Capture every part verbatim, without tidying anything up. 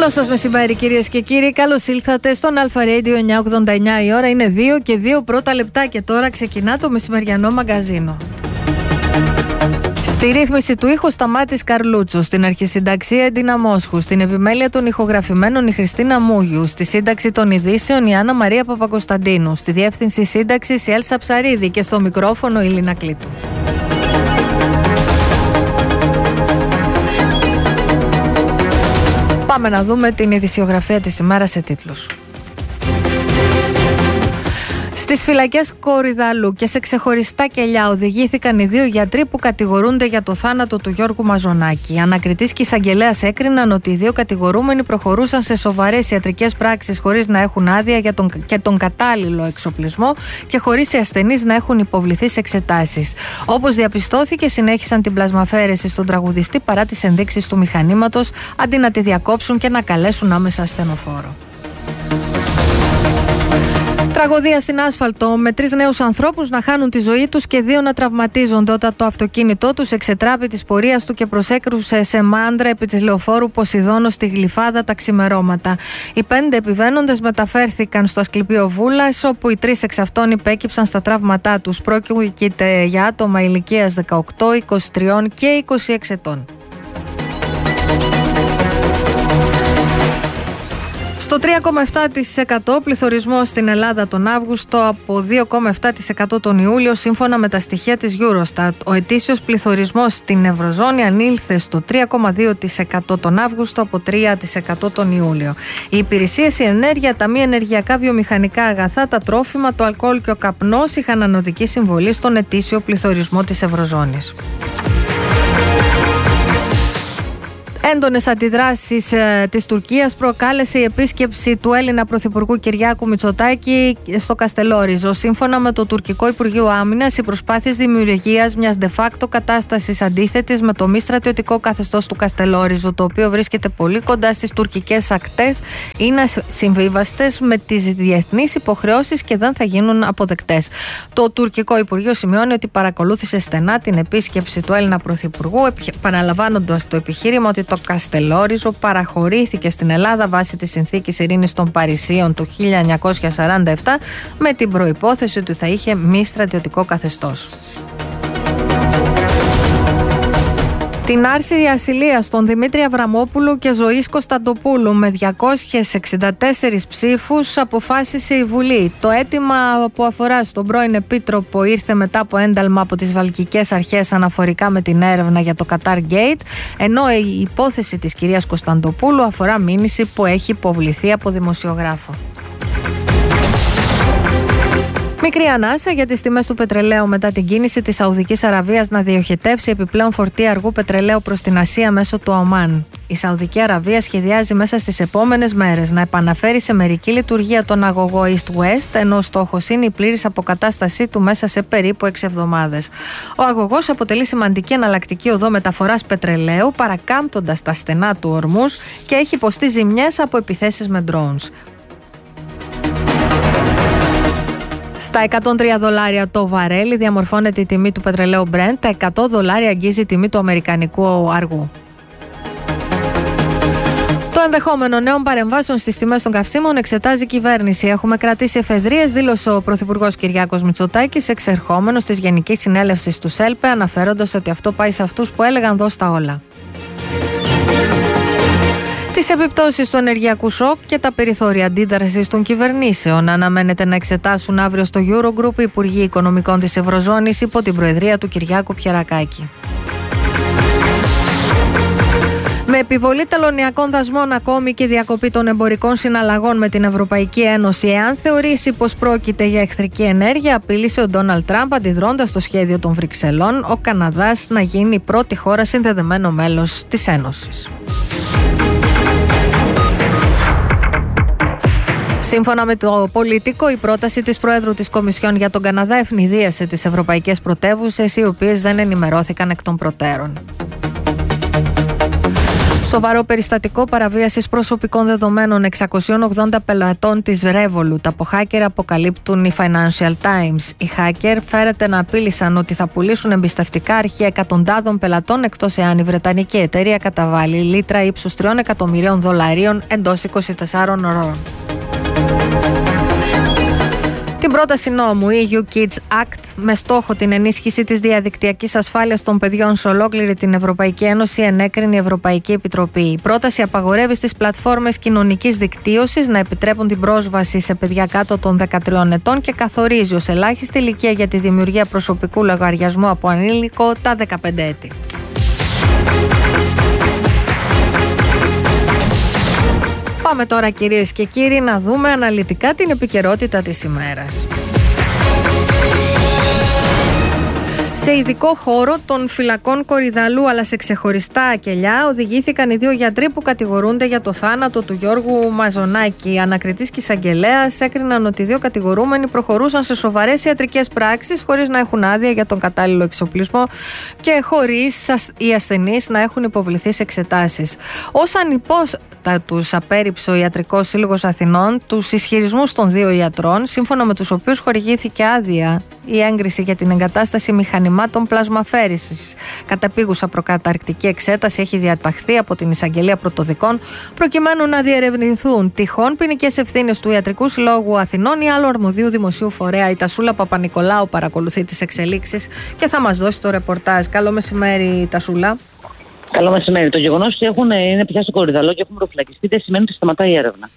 Καλό σας μεσημέρι, κυρίες και κύριοι. Καλώς ήλθατε στον Alpha Radio εννιακόσια ογδόντα εννιά. Η ώρα είναι δύο και δύο πρώτα λεπτά και τώρα ξεκινά το μεσημεριανό μαγκαζίνο. Στη ρύθμιση του ήχου Σταμάτης Καρλούτσου, στην αρχισυνταξία Εντίνα Μόσχου, στην επιμέλεια των ηχογραφημένων η Χριστίνα Μούγιου, στη σύνταξη των ειδήσεων η Άννα Μαρία Παπακοσταντίνου, στη διεύθυνση σύνταξης η Έλσα Ψαρίδη και στο μικρόφωνο η Λίνα Κλήτου. Πάμε να δούμε την ειδησιογραφία της ημέρας σε τίτλους. Στις φυλακές Κορυδαλού και σε ξεχωριστά κελιά οδηγήθηκαν οι δύο γιατροί που κατηγορούνται για το θάνατο του Γιώργου Μαζονάκη. Οι ανακριτής και εισαγγελέας έκριναν ότι οι δύο κατηγορούμενοι προχωρούσαν σε σοβαρές ιατρικές πράξεις χωρίς να έχουν άδεια για τον, και τον κατάλληλο εξοπλισμό και χωρίς οι ασθενείς να έχουν υποβληθεί σε εξετάσεις. Όπως διαπιστώθηκε, συνέχισαν την πλασμαφαίρεση στον τραγουδιστή παρά τις ενδείξεις του μηχανήματος, αντί να τη διακόψουν και να καλέσουν άμεσα ασθενοφόρο. Τραγωδία στην άσφαλτο, με τρεις νέους ανθρώπους να χάνουν τη ζωή τους και δύο να τραυματίζονται όταν το αυτοκίνητό τους εξετράπη της πορείας του και προσέκρουσε σε μάντρα επί της λεωφόρου Ποσειδώνος στη Γλυφάδα τα ξημερώματα. Οι πέντε επιβαίνοντες μεταφέρθηκαν στο Ασκληπείο Βούλας, όπου οι τρεις εξ αυτών υπέκυψαν στα τραύματά τους. Πρόκειται για άτομα ηλικίας δεκαοκτώ, είκοσι τρία και είκοσι έξι ετών. Στο τρία κόμμα επτά τοις εκατό πληθωρισμός στην Ελλάδα τον Αύγουστο από δύο κόμμα επτά τοις εκατό τον Ιούλιο, σύμφωνα με τα στοιχεία της Eurostat. Ο ετήσιος πληθωρισμός στην Ευρωζώνη ανήλθε στο τρία κόμμα δύο τοις εκατό τον Αύγουστο από τρία τοις εκατό τον Ιούλιο. Οι υπηρεσίες, η ενέργεια, τα μη ενεργειακά βιομηχανικά αγαθά, τα τρόφιμα, το αλκοόλ και ο καπνός είχαν ανωδική συμβολή στον ετήσιο πληθωρισμό της Ευρωζώνης. Έντονες αντιδράσεις ε, της Τουρκίας προκάλεσε η επίσκεψη του Έλληνα Πρωθυπουργού Κυριάκου Μητσοτάκη στο Καστελόριζο. Σύμφωνα με το τουρκικό Υπουργείο Άμυνας, οι προσπάθειες δημιουργίας μιας de facto κατάστασης αντίθετης με το μη στρατιωτικό καθεστώς του Καστελόριζο, το οποίο βρίσκεται πολύ κοντά στις τουρκικές ακτές, είναι συμβίβαστες με τις διεθνείς υποχρεώσεις και δεν θα γίνουν αποδεκτές. Το τουρκικό Υπουργείο σημειώνει ότι παρακολούθησε στενά την επίσκεψη του Έλληνα Πρωθυπουργού, επαναλαμβάνοντας το επιχείρημα ότι το Καστελόριζο παραχωρήθηκε στην Ελλάδα βάσει της Συνθήκης Ειρήνης των Παρισίων του χίλια εννιακόσια σαράντα επτά με την προϋπόθεση ότι θα είχε μη στρατιωτικό καθεστώς. Την άρση ασυλίας των Δημήτρη Αβραμόπουλου και Ζωής Κωνσταντοπούλου με διακόσιους εξήντα τέσσερις ψήφους αποφάσισε η Βουλή. Το αίτημα που αφορά στον πρώην Επίτροπο ήρθε μετά από ένταλμα από τις βαλκικές αρχές αναφορικά με την έρευνα για το Qatar Gate, ενώ η υπόθεση της κυρίας Κωνσταντοπούλου αφορά μήνυση που έχει υποβληθεί από δημοσιογράφο. Μικρή ανάσα για τις τιμές του πετρελαίου μετά την κίνηση της Σαουδικής Αραβίας να διοχετεύσει επιπλέον φορτία αργού πετρελαίου προς την Ασία μέσω του Ομάν. Η Σαουδική Αραβία σχεδιάζει μέσα στις επόμενες μέρες να επαναφέρει σε μερική λειτουργία τον αγωγό East-West, ενώ ο στόχος είναι η πλήρης αποκατάστασή του μέσα σε περίπου έξι εβδομάδες. Ο αγωγός αποτελεί σημαντική εναλλακτική οδό μεταφοράς πετρελαίου, παρακάμπτοντας τα στενά του Ορμούζ και έχει υποστεί ζημιές από επιθέσεις με drones. Στα εκατόν τρία δολάρια το βαρέλι διαμορφώνεται η τιμή του πετρελαίου Brent, τα εκατό δολάρια αγγίζει η τιμή του αμερικανικού αργού. Το ενδεχόμενο νέων παρεμβάσεων στις τιμές των καυσίμων εξετάζει η κυβέρνηση. Έχουμε κρατήσει εφεδρείες, δήλωσε ο Πρωθυπουργός Κυριάκος Μητσοτάκης, εξερχόμενος της Γενικής Συνέλευσης του ΣΕΛΠΕ, αναφέροντας ότι αυτό πάει σε αυτούς που έλεγαν δώστα όλα. Τις επιπτώσεις του ενεργειακού σοκ και τα περιθώρια αντίδρασης των κυβερνήσεων αναμένεται να εξετάσουν αύριο στο Eurogroup οι Υπουργοί Οικονομικών της Ευρωζώνης υπό την προεδρία του Κυριάκου Πιερακάκη. Με επιβολή τελωνειακών δασμών ακόμη και διακοπή των εμπορικών συναλλαγών με την Ευρωπαϊκή Ένωση, εάν θεωρήσει πως πρόκειται για εχθρική ενέργεια, απείλησε ο Ντόναλντ Τραμπ, αντιδρώντας στο σχέδιο των Βρυξελών ο Καναδάς να γίνει η πρώτη χώρα συνδεδεμένο μέλος της Ένωσης. Σύμφωνα με το Πολίτικο, η πρόταση της Προέδρου της Κομισιόν για τον Καναδά ευνηδίασε τις ευρωπαϊκές πρωτεύουσες, οι οποίες δεν ενημερώθηκαν εκ των προτέρων. Σοβαρό περιστατικό παραβίασης προσωπικών δεδομένων εξακοσίων ογδόντα πελατών της Revolut από hacker αποκαλύπτουν οι Financial Times. Οι hacker φέρεται να απείλησαν ότι θα πουλήσουν εμπιστευτικά αρχεία εκατοντάδων πελατών, εκτός εάν η βρετανική εταιρεία καταβάλει λίτρα ύψους τριών εκατομμυρίων δολαρίων εντός είκοσι τεσσάρων ωρών. Την πρόταση νόμου ι γιου Kids Act με στόχο την ενίσχυση της διαδικτυακής ασφάλειας των παιδιών σε ολόκληρη την Ευρωπαϊκή Ένωση ενέκρινε η Ευρωπαϊκή Επιτροπή. Η πρόταση απαγορεύει στις πλατφόρμες κοινωνικής δικτύωσης να επιτρέπουν την πρόσβαση σε παιδιά κάτω των δεκατριών ετών και καθορίζει ως ελάχιστη ηλικία για τη δημιουργία προσωπικού λογαριασμού από ανήλικο τα δεκαπέντε έτη. Πάμε τώρα, κυρίες και κύριοι, να δούμε αναλυτικά την επικαιρότητα της ημέρας. Σε ειδικό χώρο των φυλακών Κορυδαλού αλλά σε ξεχωριστά κελιά οδηγήθηκαν οι δύο γιατροί που κατηγορούνται για το θάνατο του Γιώργου Μαζονάκη. Οι ανακριτής και εισαγγελέας έκριναν ότι οι δύο κατηγορούμενοι προχωρούσαν σε σοβαρές ιατρικές πράξεις χωρίς να έχουν άδεια για τον κατάλληλο εξοπλισμό και χωρίς οι ασθενείς να έχουν υποβληθεί σε εξετάσεις. Ως ανυπόστα τους απέρριψε ο Ιατρικός Σύλλογος Αθηνών τους ισχυρισμούς των δύο ιατρών, σύμφωνα με τους οποίους χορηγήθηκε άδεια η έγκριση για την εγκατάσταση μηχανημάτων πλασμαφέρησης. Κατεπίγουσα προκαταρκτική εξέταση έχει διαταχθεί από την Εισαγγελία Πρωτοδικών προκειμένου να διερευνηθούν τυχόν ποινικές ευθύνες του Ιατρικού Συλλόγου Αθηνών ή άλλου αρμοδίου δημοσίου φορέα. Η Τασούλα Παπα-Νικολάου παρακολουθεί τις εξελίξεις και θα μας δώσει το ρεπορτάζ. Καλό μεσημέρι, Τασούλα. Καλό μεσημέρι. Το γεγονός ότι έχουν, είναι πια στο Κορυδαλό και έχουν προφυλακιστεί δεν σημαίνει ότι σταματάει η έρευνα.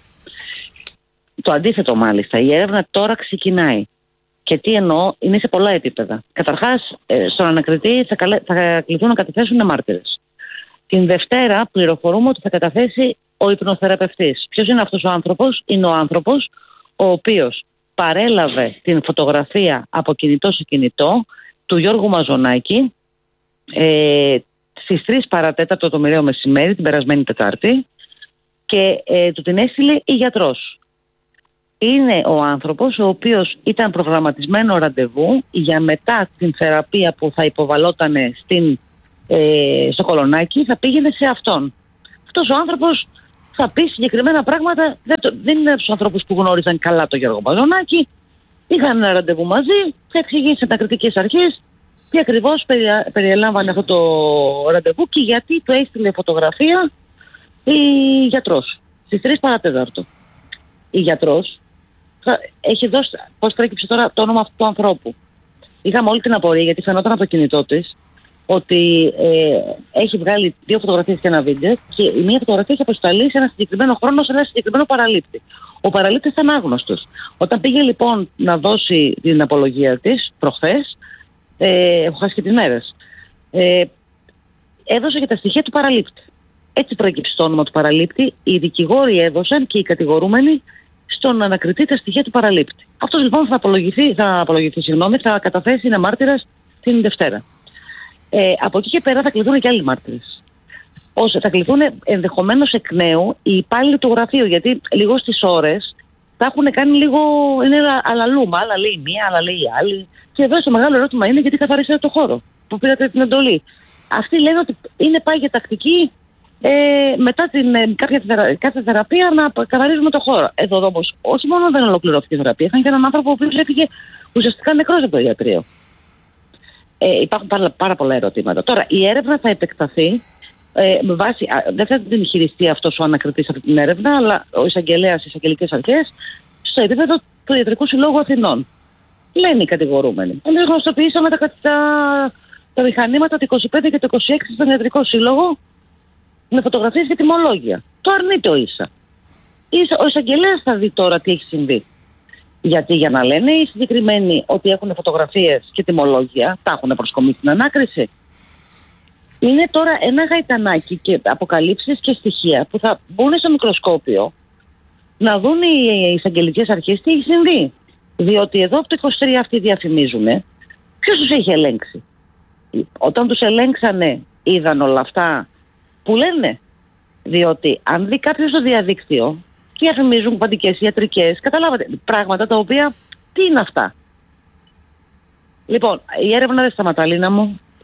Το αντίθετο, μάλιστα. Η έρευνα τώρα ξεκινάει. Και τι εννοώ, είναι σε πολλά επίπεδα. Καταρχάς, στον ανακριτή θα, καλέ, θα κληθούν να καταθέσουν μάρτυρες. Την Δευτέρα πληροφορούμε ότι θα καταθέσει ο υπνοθεραπευτής. Ποιος είναι αυτός ο άνθρωπος? Είναι ο άνθρωπος ο οποίος παρέλαβε την φωτογραφία από κινητό σε κινητό του Γιώργου Μαζονάκη ε, στις τρεις παρατέταρτο το μοιραίο μεσημέρι την περασμένη Τετάρτη και ε, του την έστειλε η γιατρός. Είναι ο άνθρωπος ο οποίος ήταν προγραμματισμένο ραντεβού για μετά την θεραπεία που θα υποβαλόταν στην, ε, στο Κολονάκι, θα πήγαινε σε αυτόν. Αυτός ο άνθρωπος θα πει συγκεκριμένα πράγματα, δεν, το, δεν είναι από τους ανθρώπους που γνώριζαν καλά τον Γιώργο Μαζονάκη, είχαν ένα ραντεβού μαζί, θα εξηγήσει τα κριτικές αρχές τι ακριβώς περι, περιελάμβανε αυτό το ραντεβού και γιατί του έστειλε φωτογραφία η γιατρός στις τρεις παρατέταρτο. Η γιατρός έχει δώσει, πώς προέκυψε τώρα το όνομα αυτού του ανθρώπου. Είχαμε όλη την απορία γιατί φαινόταν από το κινητό της ότι ε, έχει βγάλει δύο φωτογραφίες και ένα βίντεο και η μία φωτογραφία έχει αποσταλεί σε ένα συγκεκριμένο χρόνο, σε ένα συγκεκριμένο παραλήπτη. Ο παραλήπτης ήταν άγνωστος. Όταν πήγε λοιπόν να δώσει την απολογία της προχθές, ε, έχω χάσει και τις μέρες, ε, έδωσε και τα στοιχεία του παραλήπτη. Έτσι προέκυψε το όνομα του παραλήπτη. Οι δικηγόροι έδωσαν και οι κατηγορούμενοι στον ανακριτή τα στοιχεία του παραλήπτη. Αυτός λοιπόν θα απολογηθεί, θα, απολογηθεί, συγγνώμη, θα καταθέσει ένα μάρτυρας την Δευτέρα. Ε, από εκεί και πέρα θα κληθούν και άλλοι μάρτυρες. Όσο θα κληθούν ενδεχομένως εκ νέου οι υπάλληλοι του γραφείου, γιατί λίγο στις ώρες θα έχουν κάνει λίγο, είναι αλαλούμα, άλλα λέει η μία, άλλα λέει η άλλη. Και εδώ το μεγάλο ερώτημα είναι γιατί καθαρίσατε το χώρο που πήρατε την εντολή. Αυτοί λένε ότι είναι πάγια τακτική ε, μετά την ε, κάποια θερα, κάθε θεραπεία να καθαρίζουμε το χώρο. Εδώ όμως όχι μόνο δεν ολοκληρώθηκε η θεραπεία, είχαν και έναν άνθρωπο ο οποίος έφυγε ουσιαστικά νεκρός από το ιατρείο. Ε, υπάρχουν πάρα, πάρα πολλά ερωτήματα. Τώρα η έρευνα θα επεκταθεί. Ε, με βάση, α, δεν θα την χειριστεί αυτός ο ανακριτής αυτή την έρευνα, αλλά ο εισαγγελέας, οι εισαγγελικές αρχές, στο επίπεδο του Ιατρικού Συλλόγου Αθηνών. Λένε οι κατηγορούμενοι. Εμείς γνωστοποιήσαμε τα, τα, τα μηχανήματα του είκοσι πέντε και το είκοσι έξι στον Ιατρικό Σύλλογο με φωτογραφίες και τιμολόγια. Το αρνείται ο ίσα. Ο εισαγγελέας θα δει τώρα τι έχει συμβεί. Γιατί για να λένε οι συγκεκριμένοι ότι έχουν φωτογραφίες και τιμολόγια, τα έχουν προσκομίσει στην ανάκριση. Είναι τώρα ένα γαϊτανάκι και αποκαλύψεις και στοιχεία που θα μπουν στο μικροσκόπιο να δουν οι εισαγγελικές αρχές τι έχει συμβεί. Διότι εδώ από το είκοσι τρία αυτοί διαφημίζουν, ποιος τους έχει ελέγξει? Όταν τους ελέγξανε είδαν όλα αυτά που λένε. Διότι αν δει κάποιος στο διαδίκτυο, διαφημίζουν παντικές ιατρικές, καταλάβατε, πράγματα τα οποία τι είναι αυτά. Λοιπόν, η έρευνα δεν σταματά, Λίνα μου.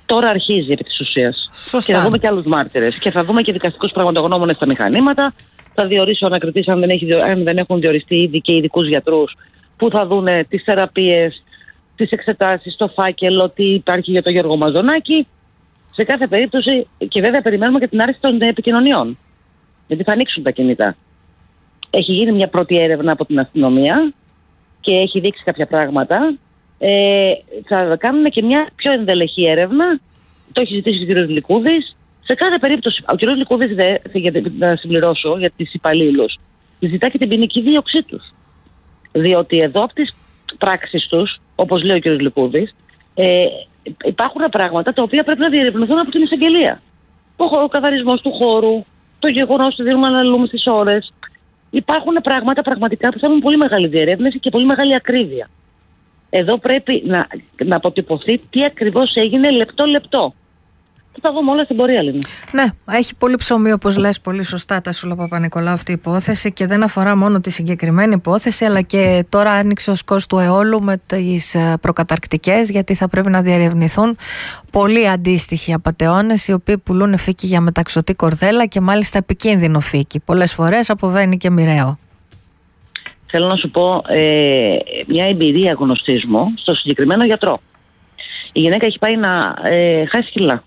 τώρα αρχίζει επί της ουσίας. Σωστά. Και θα δούμε και άλλους μάρτυρες. Και θα δούμε και δικαστικούς πραγματογνώμονες στα μηχανήματα. Θα διορίσει ο ανακριτής, αν δεν, έχει, αν δεν έχουν διοριστεί ήδη, και ειδικούς γιατρούς που θα δούνε τις θεραπείες, τις εξετάσεις, το φάκελο, τι υπάρχει για τον Γιώργο Μαζονάκη. Σε κάθε περίπτωση, και βέβαια περιμένουμε και την άρση των επικοινωνιών. Γιατί θα ανοίξουν τα κινητά. Έχει γίνει μια πρώτη έρευνα από την αστυνομία και έχει δείξει κάποια πράγματα. Ε, θα κάνουν και μια πιο ενδελεχή έρευνα. Το έχει ζητήσει ο κ. Λικούδης. Σε κάθε περίπτωση, ο κ. Λικούδης, να συμπληρώσω για τις υπαλλήλους, ζητά και την ποινική δίωξή τους. Διότι εδώ από τις πράξεις τους, όπως λέει ο κ. Λικούδης, ε, υπάρχουν πράγματα τα οποία πρέπει να διερευνηθούν από την εισαγγελία. Ο, ο καθαρισμός του χώρου, το γεγονός ότι δίνουμε να αναλύουμε στις ώρες. Υπάρχουν πράγματα πραγματικά που θέλουν πολύ μεγάλη διερεύνηση και πολύ μεγάλη ακρίβεια. Εδώ πρέπει να, να αποτυπωθεί τι ακριβώς έγινε λεπτό-λεπτό. Θα τα δούμε όλα στην πορεία, Λίνα. Ναι, έχει πολύ ψωμί, όπως λες πολύ σωστά, Τασούλα Παπα-Νικολάου, αυτή η υπόθεση, και δεν αφορά μόνο τη συγκεκριμένη υπόθεση, αλλά και τώρα άνοιξε ο σκος του αιώλου με τις προκαταρκτικές, γιατί θα πρέπει να διερευνηθούν πολλοί αντίστοιχοι απατεώνες, οι οποίοι πουλούν φύκη για μεταξωτή κορδέλα, και μάλιστα επικίνδυνο φύκη. Πολλές φορές αποβαίνει και μοιραίο. Θέλω να σου πω ε, μια εμπειρία γνωστής μου στο συγκεκριμένο γιατρό. Η γυναίκα έχει πάει να ε, χάσει κιλά.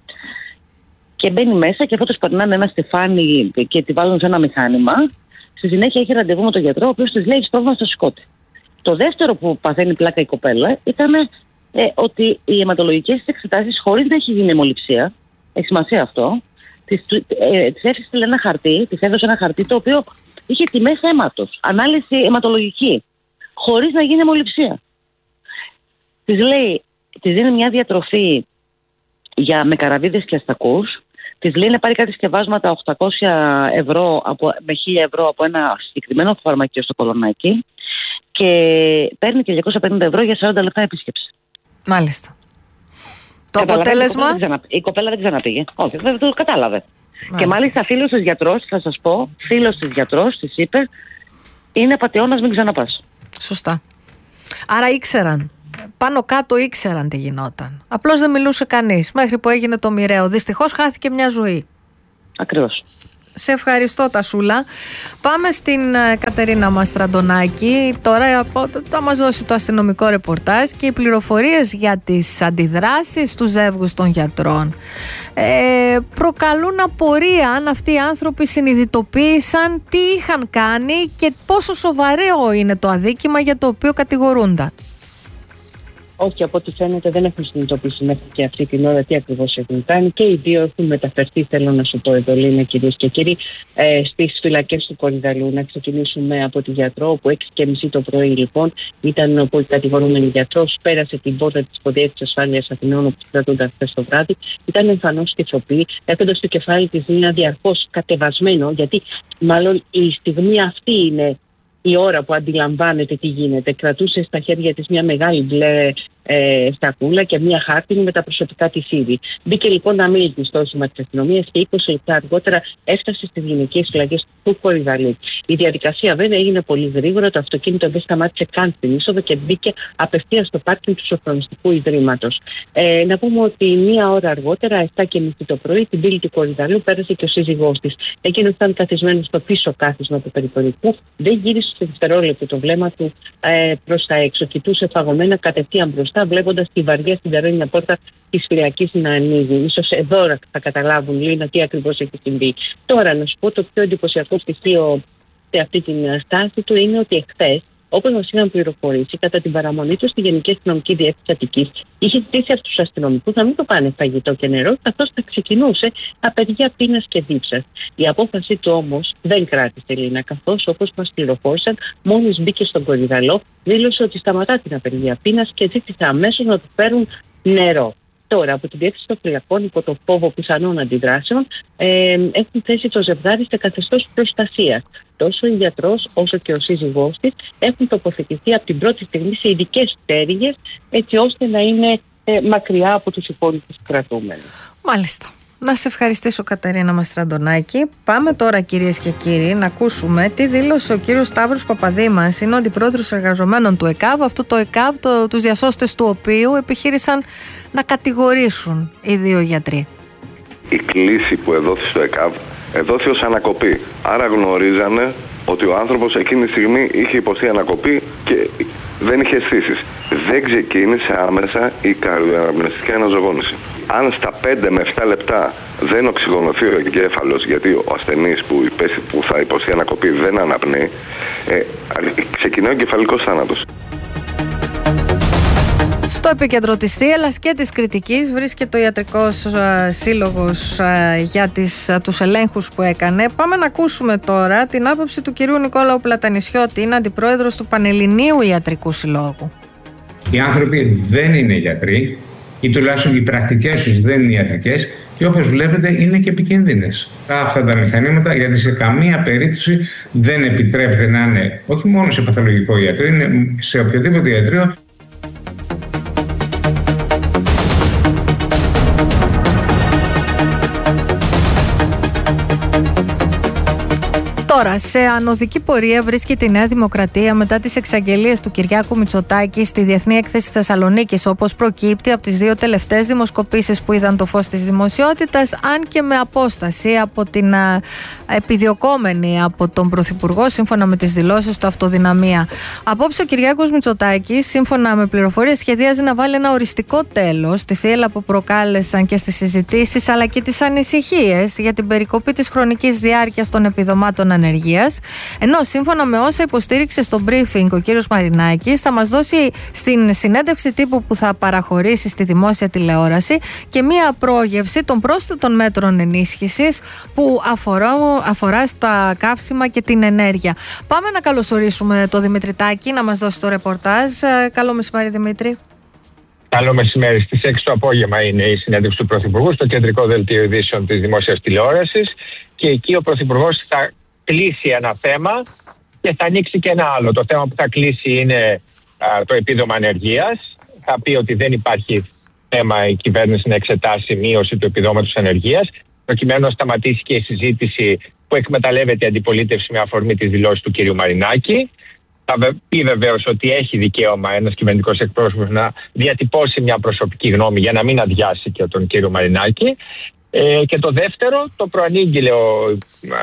Και μπαίνει μέσα και αφού τους περνάνε ένα στεφάνι και τη βάζουν σε ένα μηχάνημα, στη συνέχεια έχει ραντεβού με τον γιατρό, ο οποίος της λέει: έχει πρόβλημα στο σηκώτη. Το δεύτερο που παθαίνει πλάκα η κοπέλα ήταν ε, ότι οι αιματολογικές εξετάσεις, χωρίς να έχει γίνει αιμοληψία, έχει σημασία αυτό, της ε, έφτιαξε ένα χαρτί, της έδωσε ένα χαρτί το οποίο είχε τιμές αίματος, ανάλυση αιματολογική, χωρίς να γίνει αιμοληψία. Της λέει, της δίνει μια διατροφή για με καραβίδες και αστακούς. Της λέει να πάρει κάτι σκευάσματα οκτακόσια ευρώ από, με χίλια ευρώ από ένα συγκεκριμένο φαρμακείο στο Κολονάκι, και παίρνει και διακόσια πενήντα ευρώ για σαράντα λεπτά επίσκεψη. Μάλιστα. Το αποτέλεσμα. Η κοπέλα, η κοπέλα δεν ξαναπήγε. Όχι, δεν το κατάλαβε. Μάλιστα. Και μάλιστα φίλος της γιατρός, θα σας πω, φίλος της γιατρός της είπε: είναι απατεώνας, μην ξαναπάς. Σωστά. Άρα ήξεραν. Πάνω κάτω ήξεραν τι γινόταν. Απλώς δεν μιλούσε κανείς μέχρι που έγινε το μοιραίο. Δυστυχώς χάθηκε μια ζωή. Ακριβώς. Σε ευχαριστώ, Τασούλα. Πάμε στην ε, Κατερίνα Μαστραντονάκη. Τώρα θα μας δώσει το αστυνομικό ρεπορτάζ και οι πληροφορίες για τις αντιδράσεις του ζεύγους των γιατρών. Ε, προκαλούν απορία αν αυτοί οι άνθρωποι συνειδητοποίησαν τι είχαν κάνει και πόσο σοβαρό είναι το αδίκημα για το οποίο κατηγορούνταν. Όχι, από ό,τι φαίνεται δεν έχουν συνειδητοποιήσει μέχρι και αυτή την ώρα τι ακριβώς έχουν κάνει, και οι δύο έχουν μεταφερθεί, θέλω να σου πω εδώ, Λίνα, κυρίες και κύριοι, ε, στις φυλακές του Κορυδαλλού. Να ξεκινήσουμε από τη γιατρό, όπου έξι και μισή το πρωί λοιπόν ήταν ο πολυκατηγορούμενος γιατρός, πέρασε την πόρτα της Υποδιεύθυνσης Ασφάλειας Αθηνών, όπου κρατούνταν χθες το βράδυ. Ήταν εμφανώς τυφλή, έχοντας το κεφάλι της Λίνα διαρκώς κατεβασμένο, γιατί μάλλον η στιγμή αυτή είναι η ώρα που αντιλαμβάνεται τι γίνεται. Κρατούσε στα χέρια της μια μεγάλη μπλε ε, στακούλα και μια χάρτινη με τα προσωπικά της είδη. Μπήκε λοιπόν αμήλυτη στο όχημα της αστυνομίας και είκοσι λεπτά αργότερα έφτασε στις γυναικείες φυλακές του Κορυδαλλού. Η διαδικασία βέβαια έγινε πολύ γρήγορα. Το αυτοκίνητο δεν σταμάτησε καν στην είσοδο και μπήκε απευθείας στο πάρκινγκ του Σοφρονιστικού Ιδρύματος. Ε, να πούμε ότι μία ώρα αργότερα, επτά και μισή το πρωί, την πύλη του Κορυδαλλού πέρασε και ο σύζυγός της. Εκείνος ήταν καθισμένος στο πίσω κάθισμα του περιπορικού. Δεν γύρισε σε δευτερόλεπτο το βλέμμα του ε, προς τα έξω. Κοιτούσε φαγωμένα κατευθείαν μπροστά, βλέποντας τη βαριά συνταρρένια πόρτα της φυλακής να ανοίγει. Ίσως εδώ θα καταλάβουν, Λίνα, τι ακριβώς έχει συμβεί. Τώρα, να σου πω, το πιο εντυπωσιακό στοιχείο σε αυτή την στάση του είναι ότι εχθές, όπως μας είχαν πληροφορήσει, κατά την παραμονή του στη Γενική Αστυνομική Διεύθυνση Αττικής, είχε ζητήσει από τους αστυνομικούς να μην το πάνε φαγητό και νερό, καθώς θα ξεκινούσε απεργία πείνας και δίψας. Η απόφαση του όμως δεν κράτησε, Λίνα, καθώς, όπως μας πληροφόρησαν, μόλις μπήκε στον Κορυδαλλό, δήλωσε ότι σταματά την απεργία πείνας και ζήτησε αμέσως να του φέρουν νερό. Τώρα, από την Διεύθυνση των Φυλακών, υπό το φόβο πιθανών αντιδράσεων, ε, έχουν θέσει το ζευγάρι σε καθεστώς προστασίας. Τόσο η γιατρός όσο και ο σύζυγός της έχουν τοποθετηθεί από την πρώτη στιγμή σε ειδικές πτέρυγες, έτσι ώστε να είναι ε, μακριά από τους υπόλοιπους κρατούμενους. Μάλιστα. Να σε ευχαριστήσω, Κατερίνα Μαστραντονάκη. Πάμε τώρα, κυρίες και κύριοι, να ακούσουμε τι δήλωσε ο κύριος Σταύρος Παπαδήμας. Είναι ο αντιπρόεδρος εργαζομένων του ΕΚΑΒ. Αυτό το ΕΚΑΒ, το, τους διασώστες του οποίου επιχείρησαν να κατηγορήσουν οι δύο γιατροί. Η κλίση που εδόθη στο ΕΚΑΒ εδόθη ως ανακοπή. Άρα γνωρίζανε ότι ο άνθρωπος εκείνη τη στιγμή είχε υποστεί ανακοπή και δεν είχε αισθήσεις. Δεν ξεκίνησε άμεσα η καρδιοαναπνευστική αναζωογόνηση. Αν στα πέντε με επτά λεπτά δεν οξυγονωθεί ο εγκέφαλος, γιατί ο ασθενής που, υπέστη, που θα υποστεί ανακοπή δεν αναπνέει, ε, ξεκινάει ο εγκεφαλικός θάνατος. Στο επίκεντρο της θύελλας και της κριτικής βρίσκεται ο Ιατρικός Σύλλογος για τις, τους ελέγχους που έκανε. Πάμε να ακούσουμε τώρα την άποψη του κυρίου Νικόλαου Πλατανισιώτη, είναι αντιπρόεδρος του Πανελληνίου Ιατρικού Συλλόγου. Οι άνθρωποι δεν είναι γιατροί, ή τουλάχιστον οι πρακτικές τους δεν είναι ιατρικές, και όπως βλέπετε είναι και επικίνδυνες αυτά τα μηχανήματα, γιατί σε καμία περίπτωση δεν επιτρέπεται να είναι όχι μόνο σε παθολογικό ιατρό, είναι σε οποιοδήποτε ιατρείο. Τώρα, σε ανωδική πορεία βρίσκεται η Νέα Δημοκρατία μετά τις εξαγγελίες του Κυριάκου Μητσοτάκη στη Διεθνή Έκθεση Θεσσαλονίκης, όπως προκύπτει από τις δύο τελευταίες δημοσκοπήσεις που είδαν το φως της δημοσιότητας, αν και με απόσταση από την α, επιδιωκόμενη από τον Πρωθυπουργό, σύμφωνα με τις δηλώσεις του, αυτοδυναμία. Απόψε ο Κυριάκος Μητσοτάκης, σύμφωνα με πληροφορίες, σχεδιάζει να βάλει ένα οριστικό τέλος στη θύελλα που προκάλεσαν και στις συζητήσεις αλλά και τις ανησυχίες για την περικοπή της χρονικής διάρκειας των επιδομάτων ανεργίας, ενώ σύμφωνα με όσα υποστήριξε στο briefing ο κύριος Μαρινάκης, θα μας δώσει στην συνέντευξη τύπου που θα παραχωρήσει στη δημόσια τηλεόραση και μία πρόγευση των πρόσθετων μέτρων ενίσχυσης που αφορά, αφορά στα καύσιμα και την ενέργεια. Πάμε να καλωσορίσουμε το Δημήτρη Τάκη να μας δώσει το ρεπορτάζ. Καλό μεσημέρι, Δημήτρη. Καλό μεσημέρι. Στις έξι το απόγευμα είναι η συνέντευξη του Πρωθυπουργού στο κεντρικό δελτίο ειδήσεων της δημόσιας τηλεόρασης, και εκεί ο Πρωθυπουργός θα κλείσει ένα θέμα και θα ανοίξει και ένα άλλο. Το θέμα που θα κλείσει είναι α, το επίδομα ανεργίας. Θα πει ότι δεν υπάρχει θέμα η κυβέρνηση να εξετάσει μείωση του επιδόματος ανεργίας, προκειμένου να σταματήσει και η συζήτηση που εκμεταλλεύεται η αντιπολίτευση με αφορμή τις δηλώσεις του κ. Μαρινάκη. Θα πει βεβαίως ότι έχει δικαίωμα ένας κυβερνητικός εκπρόσωπος να διατυπώσει μια προσωπική γνώμη για να μην αδειάσει και τον κ. Μαρινάκη. Ε, και το δεύτερο, το προανήγγειλε ο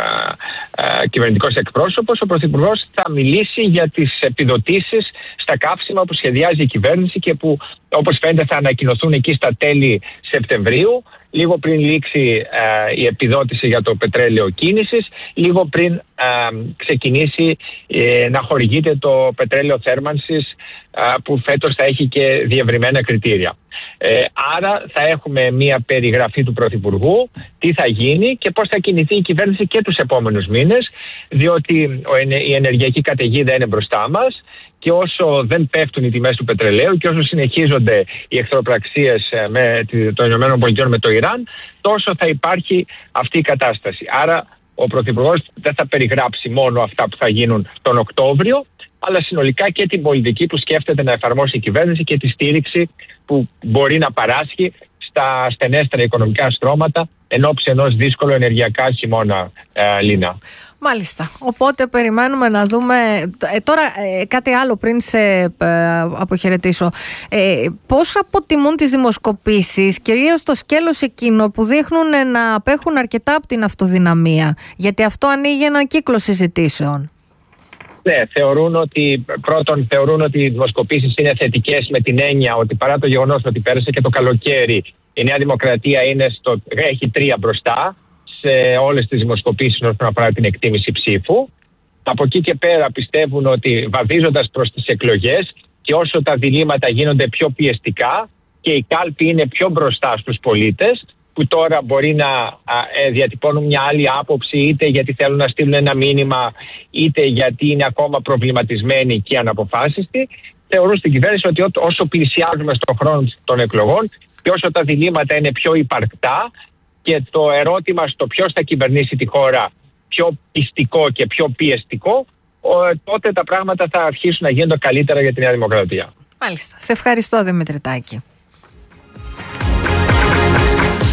α, α, κυβερνητικός εκπρόσωπος, ο Πρωθυπουργός θα μιλήσει για τις επιδοτήσεις στα καύσιμα που σχεδιάζει η κυβέρνηση και που, όπως φαίνεται, θα ανακοινωθούν εκεί στα τέλη Σεπτεμβρίου, λίγο πριν λήξει α, η επιδότηση για το πετρέλαιο κίνησης, λίγο πριν α, ξεκινήσει ε, να χορηγείται το πετρέλαιο θέρμανσης α, που φέτος θα έχει και διευρυμένα κριτήρια. Ε, άρα θα έχουμε μια περιγραφή του Πρωθυπουργού, τι θα γίνει και πώς θα κινηθεί η κυβέρνηση και τους επόμενους μήνες, διότι η ενεργειακή καταιγίδα είναι μπροστά μας και όσο δεν πέφτουν οι τιμές του πετρελαίου και όσο συνεχίζονται οι εχθροπραξίες με των ΗΠΑ με το Ιράν, τόσο θα υπάρχει αυτή η κατάσταση. Άρα ο Πρωθυπουργός δεν θα περιγράψει μόνο αυτά που θα γίνουν τον Οκτώβριο, αλλά συνολικά και την πολιτική που σκέφτεται να εφαρμόσει η κυβέρνηση και τη στήριξη που μπορεί να παράσχει στα στενέστερα οικονομικά στρώματα εν ώψη ενός δύσκολου ενεργειακά χειμώνα, ε, Λίνα. Μάλιστα. Οπότε περιμένουμε να δούμε. Ε, τώρα ε, κάτι άλλο πριν σε ε, αποχαιρετήσω. Ε, πώς αποτιμούν τις δημοσκοπήσεις, κυρίως το σκέλος εκείνο που δείχνουν να απέχουν αρκετά από την αυτοδυναμία, γιατί αυτό ανοίγει έναν κύκλο συζητήσεων. Ναι, θεωρούν ότι, πρώτον θεωρούν ότι οι δημοσκοπήσεις είναι θετικές με την έννοια ότι παρά το γεγονός ότι πέρασε και το καλοκαίρι η Νέα Δημοκρατία είναι στο, έχει τρία μπροστά σε όλες τις δημοσκοπήσεις όσον αφορά την εκτίμηση ψήφου. Από εκεί και πέρα πιστεύουν ότι βαδίζοντας προς τις εκλογές και όσο τα διλήμματα γίνονται πιο πιεστικά και η κάλπη είναι πιο μπροστά στους πολίτες, που τώρα μπορεί να α, ε, διατυπώνουν μια άλλη άποψη, είτε γιατί θέλουν να στείλουν ένα μήνυμα, είτε γιατί είναι ακόμα προβληματισμένοι και αναποφάσιστοι, θεωρούν στην κυβέρνηση ότι ό, όσο πλησιάζουμε στον χρόνο των εκλογών και όσο τα διλήμματα είναι πιο υπαρκτά και το ερώτημα στο ποιος θα κυβερνήσει τη χώρα πιο πιστικό και πιο πιεστικό, ο, τότε τα πράγματα θα αρχίσουν να γίνονται καλύτερα για τη Νέα Δημοκρατία. Μάλιστα. Σε ευχαριστώ, Δημήτρη Τάκη.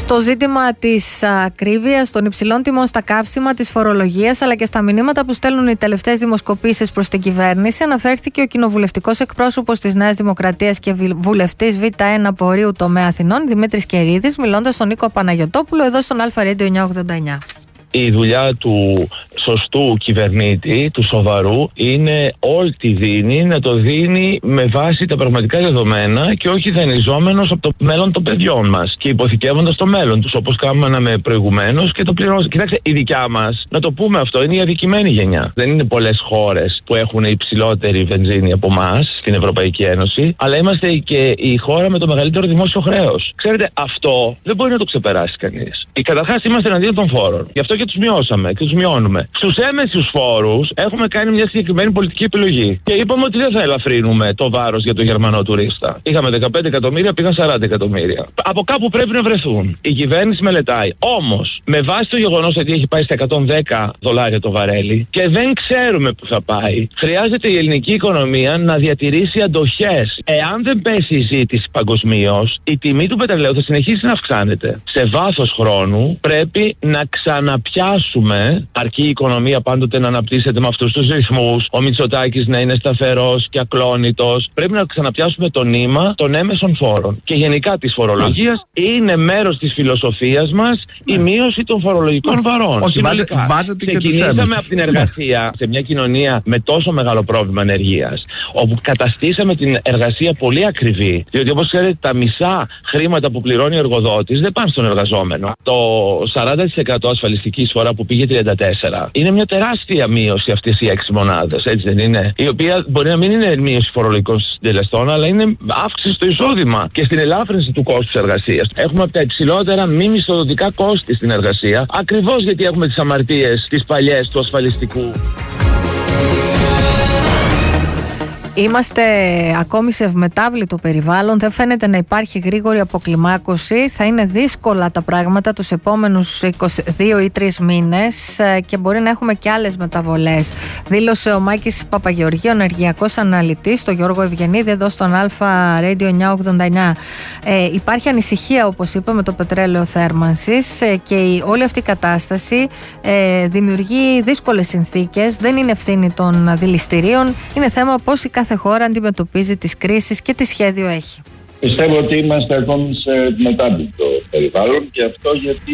Στο ζήτημα της ακρίβειας, των υψηλών τιμών στα καύσιμα, της φορολογίας αλλά και στα μηνύματα που στέλνουν οι τελευταίες δημοσκοπήσεις προς την κυβέρνηση, αναφέρθηκε ο κοινοβουλευτικός εκπρόσωπος της Νέας Δημοκρατίας και βουλευτής Β ένα Βορείου Τομέα Αθηνών, Δημήτρης Κερίδης, μιλώντας στον Νίκο Παναγιωτόπουλο εδώ στον Αλφα Radio εννιακόσια ογδόντα εννιά. Η δουλειά του σωστού κυβερνήτη, του σοβαρού, είναι ό,τι δίνει να το δίνει με βάση τα πραγματικά δεδομένα και όχι δανειζόμενος από το μέλλον των παιδιών μας και υποθηκεύοντας το μέλλον τους, όπως κάναμε προηγουμένως και το πληρώσαμε. Κοιτάξτε, η δικιά μας, να το πούμε αυτό, είναι η αδικημένη γενιά. Δεν είναι πολλές χώρες που έχουν υψηλότερη βενζίνη από εμάς στην Ευρωπαϊκή Ένωση, αλλά είμαστε και η χώρα με το μεγαλύτερο δημόσιο χρέος. Ξέρετε, αυτό δεν μπορεί να το ξεπεράσει κανείς. Καταρχάς, είμαστε εναντίον των φόρων. Γι' αυτό και τους μειώσαμε και τους μειώνουμε. Στους έμεσους φόρους έχουμε κάνει μια συγκεκριμένη πολιτική επιλογή. Και είπαμε ότι δεν θα ελαφρύνουμε το βάρος για τον Γερμανό τουρίστα. Είχαμε δεκαπέντε εκατομμύρια, πήγαν σαράντα εκατομμύρια. Από κάπου πρέπει να βρεθούν. Η κυβέρνηση μελετάει. Όμως, με βάση το γεγονός ότι έχει πάει στα εκατόν δέκα δολάρια το βαρέλι και δεν ξέρουμε που θα πάει, χρειάζεται η ελληνική οικονομία να διατηρήσει αντοχές. Εάν δεν πέσει η ζήτηση παγκοσμίως, η τιμή του πετρελαίου θα συνεχίσει να αυξάνεται. Σε βάθος χρόνου πρέπει να ξαναπιάσουμε, αρκεί η οικονομία πάντοτε να αναπτύσσεται με αυτούς τους ρυθμούς, ο Μητσοτάκης να είναι σταθερός και ακλόνητος. Πρέπει να ξαναπιάσουμε το νήμα των έμεσων φόρων και γενικά της φορολογίας. Είναι μέρος της φιλοσοφίας μας η μείωση των φορολογικών βαρών. Όχι, βάζετε και τους έμεσους. Ξεκινήσαμε από την εργασία σε μια κοινωνία με τόσο μεγάλο πρόβλημα ανεργίας, όπου καταστήσαμε την εργασία πολύ ακριβή, διότι όπως ξέρετε τα μισά χρήματα που πληρώνει ο εργοδότης δεν πάνε στον εργαζόμενο. Το σαράντα τοις εκατό ασφαλιστική εισφορά που πήγε τριάντα τέσσερα είναι μια τεράστια μείωση αυτές οι έξι μονάδες, έτσι δεν είναι? Η οποία μπορεί να μην είναι μείωση φορολογικών συντελεστών, αλλά είναι αύξηση στο εισόδημα και στην ελάφρυνση του κόστους εργασίας. Έχουμε από τα υψηλότερα μη μισθοδοτικά κόστη στην εργασία, ακριβώς γιατί έχουμε τις αμαρτίες τις παλιές του ασφαλιστικού. Είμαστε ακόμη σε ευμετάβλητο περιβάλλον, δεν φαίνεται να υπάρχει γρήγορη αποκλιμάκωση. Θα είναι δύσκολα τα πράγματα τους επόμενους είκοσι δύο ή τρεις μήνες και μπορεί να έχουμε και άλλες μεταβολές. Δήλωσε ο Μάκης Παπαγεωργίου, ενεργειακός αναλυτής, στο Γιώργο Ευγενίδη εδώ στον Αλφα Radio εννιακόσια ογδόντα εννιά. Ε, υπάρχει ανησυχία, όπως είπε, με το πετρέλαιο θέρμανσης ε, και η, όλη αυτή η κατάσταση ε, δημιουργεί δύσκολες συνθήκες. Δεν είναι ευθύνη των δηληστηρίων, είναι θέμα πώς η κάθε χώρα αντιμετωπίζει τις κρίσεις και τι σχέδιο έχει. Πιστεύω ότι είμαστε ακόμη σε μετάβλητο περιβάλλον και αυτό γιατί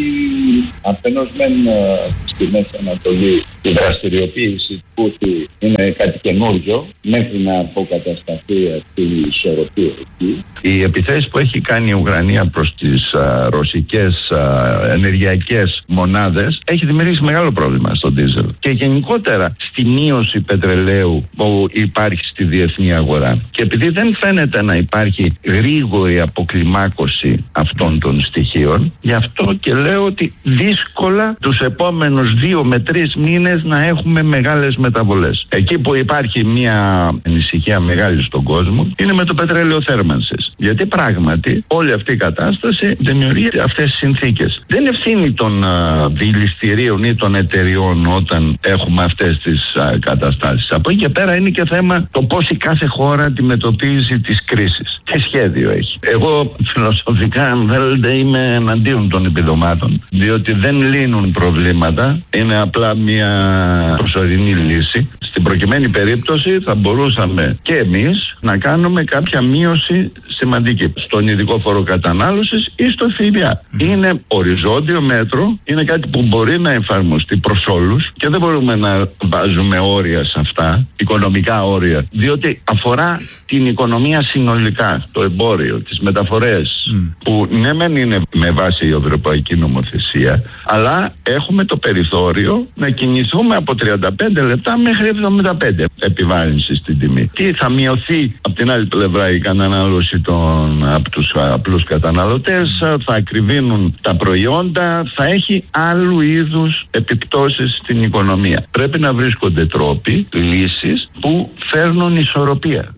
αφενός μεν στη Μέση Ανατολή η δραστηριοποίηση του Χούθη είναι κάτι καινούριο μέχρι να αποκατασταθεί αυτή η ισορροπία εκεί. Οι επιθέσεις που έχει κάνει η Ουκρανία προς τις α, ρωσικές α, ενεργειακές μονάδες έχει δημιουργήσει μεγάλο πρόβλημα στο ντίζελ και γενικότερα στη μείωση πετρελαίου που υπάρχει στη διεθνή αγορά. Και επειδή δεν φαίνεται να υπάρχει γρήγορη αποκλιμάκωση αυτών των στοιχείων, γι' αυτό και λέω ότι δύσκολα τους επόμενους δύο με τρεις μήνες να έχουμε μεγάλες μεταβολές. Εκεί που υπάρχει μια ανησυχία μεγάλη στον κόσμο είναι με το πετρέλαιο θέρμανσης. Γιατί πράγματι όλη αυτή η κατάσταση δημιουργεί αυτές τις συνθήκες. Δεν είναι ευθύνη των α, δηληστηρίων ή των εταιριών όταν έχουμε αυτές τις α, καταστάσεις. Από εκεί και πέρα είναι και θέμα το πώς η κάθε χώρα αντιμετωπίζει τις κρίσεις. Τι σχέδιο έχει. Εγώ φιλοσοφικά, αν θέλετε, είμαι εναντίον των επιδομάτων, διότι δεν λύνουν προβλήματα, είναι απλά μια προσωρινή λύση. Στην προκειμένη περίπτωση θα μπορούσαμε και εμείς να κάνουμε κάποια μείωση σημαντική στον ειδικό φόρο κατανάλωσης ή στο ΦΠΑ. Mm. Είναι οριζόντιο μέτρο, είναι κάτι που μπορεί να εφαρμοστεί προς όλους και δεν μπορούμε να βάζουμε όρια σε αυτά, οικονομικά όρια, διότι αφορά την οικονομία συνολικά, το εμπόριο, τις μεταφορές, mm. που ναι μεν είναι με βάση η ευρωπαϊκή νομοθεσία, αλλά έχουμε το περιθώριο να κινηθούμε από τριάντα πέντε λεπτά μέχρι εβδομήντα πέντε επιβάρυνση στην τιμή. Τι θα μειωθεί από την άλλη πλευρά η κατανάλωση των, από τους απλούς καταναλωτές, θα ακριβίνουν τα προϊόντα, θα έχει άλλου είδους επιπτώσεις στην οικονομία. Πρέπει να βρίσκονται τρόποι, λύσεις που φέρνουν ισορροπία.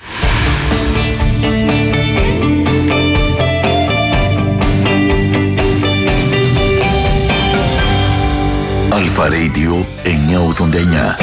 Αλφα Radio εννιακόσια ογδόντα εννιά.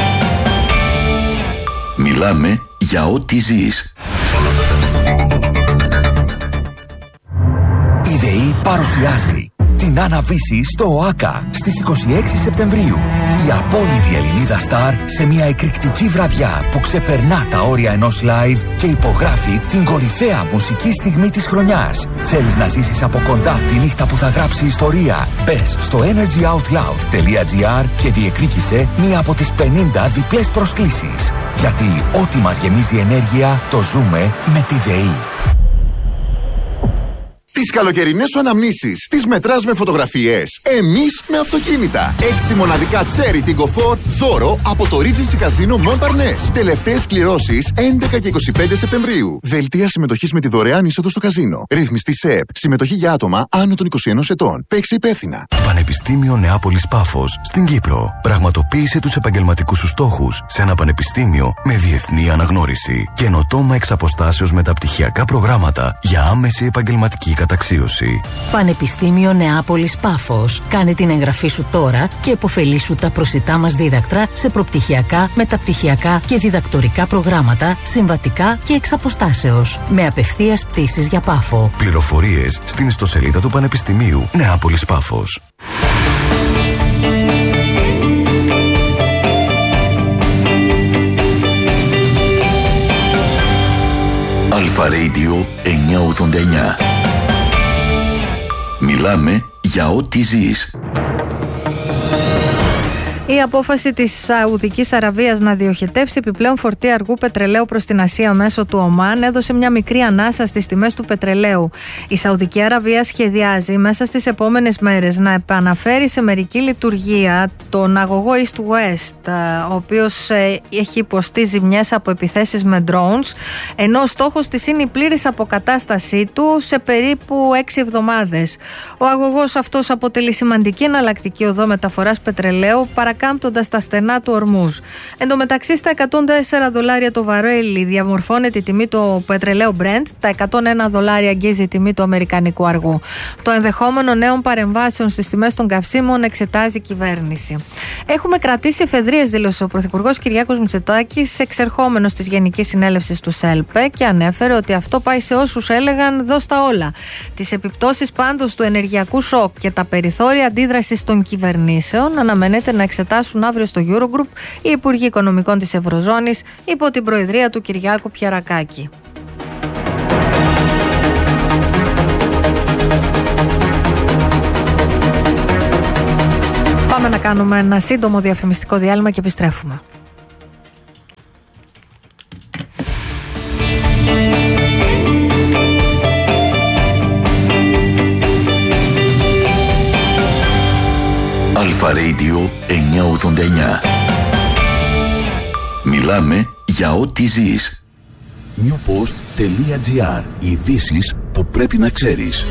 Μιλάμε για ό,τι ζεις. Η ΔΕΗ παρουσιάζει την Άννα Βύση στο ΟΑΚΑ στις είκοσι έξι Σεπτεμβρίου. Η απόλυτη Ελληνίδα στάρ σε μια εκρηκτική βραδιά που ξεπερνά τα όρια ενός live και υπογράφει την κορυφαία μουσική στιγμή της χρονιάς. Θέλεις να ζήσεις από κοντά τη νύχτα που θα γράψει ιστορία? Μπες στο energy out loud τελεία gr και διεκδίκησε μία από τις πενήντα διπλές προσκλήσεις. Γιατί ό,τι μας γεμίζει ενέργεια το ζούμε με τη ΔΕΗ. Τις καλοκαιρινές σου αναμνήσεις τις μετράς με φωτογραφίες. Εμείς με αυτοκίνητα. Έξι μοναδικά Cherry Tiggo φορ δώρο από το Regency Casino Montparnasse. Τελευταίες κληρώσεις έντεκα και είκοσι πέντε Σεπτεμβρίου. Δελτία συμμετοχής με τη δωρεάν είσοδο στο καζίνο. Ρύθμιστη ΣΕΠ. Συμμετοχή για άτομα άνω των είκοσι ενός ετών. Παίξε υπεύθυνα. Πανεπιστήμιο Νεάπολης Πάφος στην Κύπρο. Πραγματοποίησε τους επαγγελματικούς σου στόχους σε ένα πανεπιστήμιο με διεθνή αναγνώριση. Καινοτόμα εξ αποστάσεως μεταπτυχιακά προγράμματα για άμεση επαγγελματική καταξίωση. Πανεπιστήμιο Νεάπολης Πάφος. Κάνε την εγγραφή σου τώρα και επωφελήσου τα προσιτά μας δίδακτρα σε προπτυχιακά, μεταπτυχιακά και διδακτορικά προγράμματα, συμβατικά και εξ αποστάσεως. Με απευθείας πτήσεις για Πάφο. Πληροφορίες στην ιστοσελίδα του Πανεπιστημίου Νεάπολης Πάφος. Αλφα Radio εννιακόσια ογδόντα εννιά. Μιλάμε για ό,τι ζεις. Η απόφαση της Σαουδικής Αραβίας να διοχετεύσει επιπλέον φορτία αργού πετρελαίου προς την Ασία μέσω του Ομάν έδωσε μια μικρή ανάσα στις τιμές του πετρελαίου. Η Σαουδική Αραβία σχεδιάζει μέσα στις επόμενες μέρες να επαναφέρει σε μερική λειτουργία τον αγωγό East-West, ο οποίος έχει υποστεί ζημιές από επιθέσεις με drones, ενώ ο στόχος της είναι η πλήρης αποκατάστασή του σε περίπου έξι εβδομάδες. Ο αγωγός αυτός αποτελεί σημαντική εναλλακτική οδό μεταφοράς πετρελαίου, παρακάμπτοντας τα στενά του Ορμούζ. Εν τω μεταξύ, στα εκατόν τέσσερα δολάρια το βαρέλι διαμορφώνεται η τιμή του πετρελαίου Brent, τα εκατόν ένα δολάρια αγγίζει η τιμή του αμερικανικού αργού. Το ενδεχόμενο νέων παρεμβάσεων στις τιμές των καυσίμων εξετάζει η κυβέρνηση. Έχουμε κρατήσει εφεδρείες, δήλωσε ο Πρωθυπουργός Κυριάκος Μητσοτάκης, εξερχόμενος της Γενικής Συνέλευσης του ΣΕΛΠΕ, και ανέφερε ότι αυτό πάει σε όσους έλεγαν «δώσ' τα όλα». Τις επιπτώσεις πάντως του ενεργειακού σοκ και τα περιθώρια αντίδρασης των κυβερνήσεων αναμένεται να εξετάσουν αύριο στο Eurogroup οι Υπουργοί Οικονομικών της Ευρωζώνης υπό την προεδρία του Κυριάκου Πιερακάκη. Πάμε να κάνουμε ένα σύντομο διαφημιστικό διάλειμμα και επιστρέφουμε. Αλφα Radio εννιακόσια ογδόντα εννιά. Μιλάμε για ό,τι ζεις. newpost τελεία gr. Ειδήσεις που πρέπει να ξέρεις.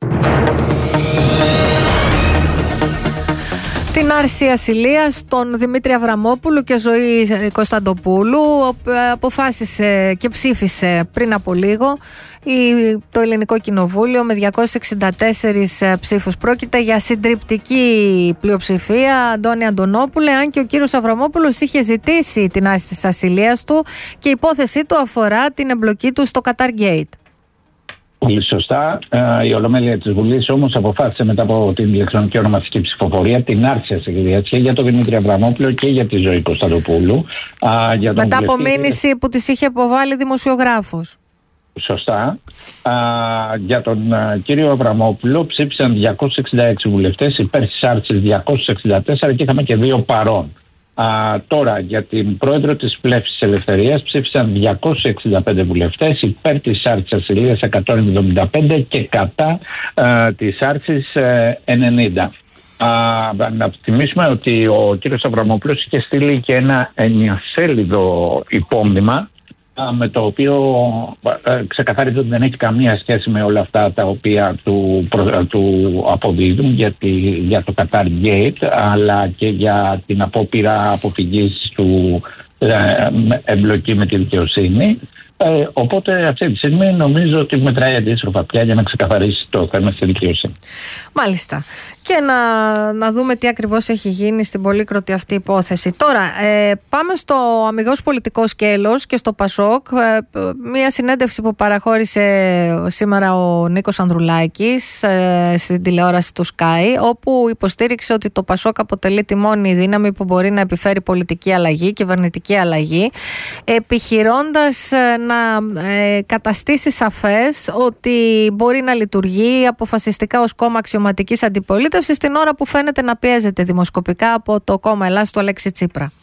Την άρση ασυλίας των Δημήτρη Αβραμόπουλου και Ζωή Κωνσταντοπούλου αποφάσισε και ψήφισε πριν από λίγο το Ελληνικό Κοινοβούλιο με διακόσιες εξήντα τέσσερις ψήφους. Πρόκειται για συντριπτική πλειοψηφία, Αντώνη Αντωνόπουλε, αν και ο κύριος Αβραμόπουλος είχε ζητήσει την άρση της ασυλίας του και η υπόθεσή του αφορά την εμπλοκή του στο Qatar Gate. Πολύ σωστά. Η Ολομέλεια της Βουλής όμως αποφάσισε μετά από την ηλεκτρονική ονομαστική ψηφοφορία την άρση ασυλίας και για τον Δημήτρη Αβραμόπουλο και για τη Ζωή Κωνσταντοπούλου. Για τον μετά από βουλευτή... μήνυση που της είχε υποβάλει δημοσιογράφος. Σωστά. Α, για τον α, κύριο Αβραμόπουλο ψήφισαν διακόσιοι εξήντα έξι βουλευτές, υπέρ της άρσης διακόσιοι εξήντα τέσσερα και είχαμε και δύο παρών. Α, τώρα για την πρόεδρο της Πλεύσης Ελευθερίας ψήφισαν διακόσιοι εξήντα πέντε βουλευτές, υπέρ της άρσης ασυλίας εκατόν εβδομήντα πέντε και κατά α, της άρσης ε, ενενήντα. Α, να θυμίσουμε ότι ο κύριος Αβραμόπουλος είχε στείλει και ένα εννιασέλιδο υπόμνημα με το οποίο ξεκαθάριζε ότι δεν έχει καμία σχέση με όλα αυτά τα οποία του, του αποδίδουν για, τη, για το Qatar Gate, αλλά και για την απόπειρα αποφυγής του ε, εμπλοκή με τη δικαιοσύνη. Ε, οπότε αυτή τη στιγμή νομίζω ότι μετράει αντίστροφα πια για να ξεκαθαρίσει το θέμα στη δικαιοσύνη. Μάλιστα. Και να, να δούμε τι ακριβώς έχει γίνει στην πολύκροτη αυτή υπόθεση. Τώρα, ε, πάμε στο αμιγώς πολιτικό σκέλος και στο Πασόκ. Ε, μία συνέντευξη που παραχώρησε σήμερα ο Νίκος Ανδρουλάκης ε, στην τηλεόραση του Sky, όπου υποστήριξε ότι το Πασόκ αποτελεί τη μόνη δύναμη που μπορεί να επιφέρει πολιτική αλλαγή, κυβερνητική αλλαγή, επιχειρώντας να ε, καταστήσει σαφές ότι μπορεί να λειτουργεί αποφασιστικά ως κόμμα αξιωματικής αντιπολίτευσης στην ώρα που φαίνεται να πιέζεται δημοσκοπικά από το κόμμα Ελλάς του Αλέξη Τσίπρα.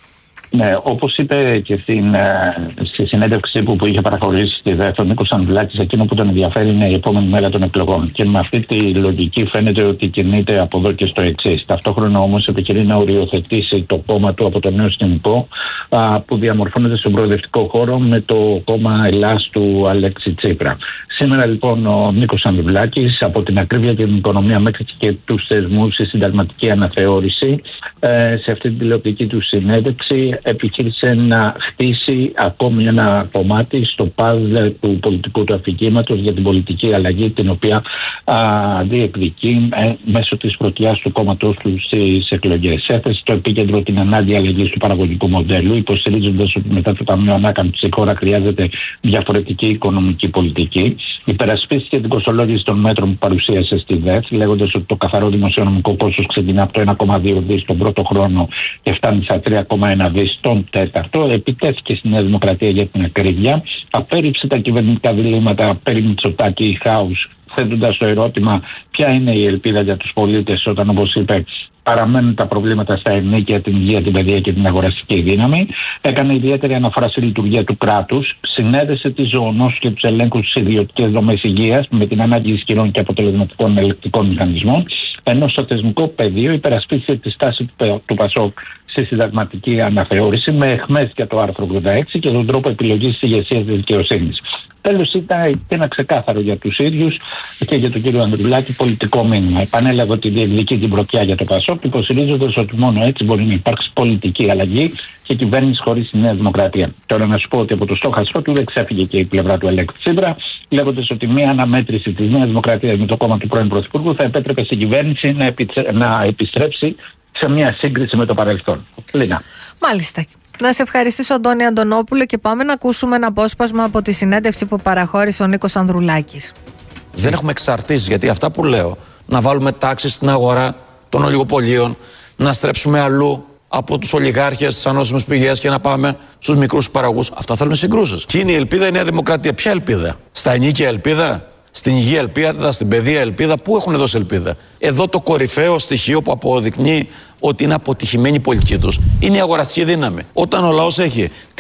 Ναι, όπως είπε και στην, στη συνέντευξη που, που είχε παραχωρήσει στη ΔΕΘ ο Νίκος Ανδρουλάκης, εκείνο που τον ενδιαφέρει είναι η επόμενη μέρα των εκλογών. Και με αυτή τη λογική φαίνεται ότι κινείται από εδώ και στο εξής. Ταυτόχρονα όμως επιχειρεί να οριοθετήσει το κόμμα του από το νέο σκηνικό α, που διαμορφώνεται στον προοδευτικό χώρο με το κόμμα Ελλάς του Αλέξη Τσίπρα. Σήμερα λοιπόν ο Νίκος Ανδρουλάκης, από την ακρίβεια και την οικονομία μέχρι και τους θεσμούς, στη συνταγματική αναθεώρηση, ε, σε αυτή την τηλεοπτική του συνέντευξη επιχείρησε να χτίσει ακόμη ένα κομμάτι στο παζλ του πολιτικού του αφηγήματος για την πολιτική αλλαγή, την οποία α, διεκδικεί ε, μέσω της πρωτιάς του κόμματός του στις εκλογές. Έθεσε στο επίκεντρο την ανάγκη αλλαγής του παραγωγικού μοντέλου, υποστηρίζοντας ότι μετά το Ταμείο Ανάκαμψης η χώρα χρειάζεται διαφορετική οικονομική πολιτική. Υπερασπίστηκε την κοστολόγηση των μέτρων που παρουσίασε στη ΔΕΘ, λέγοντας ότι το καθαρό δημοσιονομικό κόστος ξεκινά από το ένα κόμμα δύο δις τον πρώτο χρόνο και φτάνει στα τρία κόμμα ένα δις τον τέταρτο. Επιτέθηκε στη Νέα Δημοκρατία για την ακρίβεια. Απέρριψε τα κυβερνητικά διλήμματα περί Μητσοτάκη χάους, θέτοντας το ερώτημα ποια είναι η ελπίδα για τους πολίτες όταν, όπως είπε, παραμένουν τα προβλήματα στα ενίκια, την υγεία, την παιδεία και την αγοραστική δύναμη. Έκανε ιδιαίτερη αναφορά στη λειτουργία του κράτους. Συνέδεσε τις ζωονόσους και τους ελέγχους στις ιδιωτικές δομές υγείας με την ανάγκη ισχυρών και αποτελεσματικών ελεκτικών μηχανισμών. Ενώ στο θεσμικό πεδίο υπερασπίστηκε τη στάση του Πασόκ στη συνταγματική αναθεώρηση με αιχμές για το άρθρο ογδόντα έξι και τον τρόπο επιλογής της ηγεσίας της δικαιοσύνης. Τέλος, ήταν και ένα ξεκάθαρο για τους ίδιους και για τον κύριο Ανδρουλάκη πολιτικό μήνυμα. Επανέλαβε ότι διεκδικεί την πρωτιά για το Πασόκ, υποστηρίζοντας ότι μόνο έτσι μπορεί να υπάρξει πολιτική αλλαγή και κυβέρνηση χωρίς τη Νέα Δημοκρατία. Τώρα, να σου πω ότι από το στόχαστρό του δεν ξέφυγε και η πλευρά του Αλέξη Τσίπρα, λέγοντας ότι μια αναμέτρηση της Νέας Δημοκρατίας με το κόμμα του πρώην Πρωθυπουργού θα επέτρεπε στην κυβέρνηση να, επιτρε... να επιστρέψει σε μια σύγκριση με το παρελθόν. Λίγα. Μάλιστα. Να σε ευχαριστήσω, Αντώνη Αντωνόπουλε, και πάμε να ακούσουμε ένα απόσπασμα από τη συνέντευξη που παραχώρησε ο Νίκος Ανδρουλάκης. Δεν έχουμε εξαρτήσεις, γιατί αυτά που λέω, να βάλουμε τάξη στην αγορά των ολιγοπολίων, να στρέψουμε αλλού από τους ολιγάρχες, τις ανώσιμες πηγές και να πάμε στους μικρούς παραγωγούς. Αυτά θέλουν συγκρούσεις. Ποιοι είναι η ελπίδα, η Νέα Δημοκρατία? Ποια ελπίδα? Στα ενίκια ελπίδα? Στην υγεία ελπίδα, στην παιδεία ελπίδα? Πού έχουν δώσει ελπίδα? Εδώ το κορυφαίο στοιχείο που αποδεικνύει ότι είναι αποτυχημένη η πολιτική τους είναι η αγοραστική δύναμη. Όταν ο λαός έχει